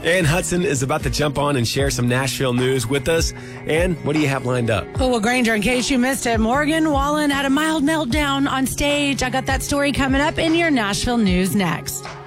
Ann Hudson is about to jump on and share some Nashville news with us. Ann, what do you have lined up? Oh, well, Granger, in case you missed it, Morgan Wallen had a mild meltdown on stage. I got that story coming up in your Nashville news next.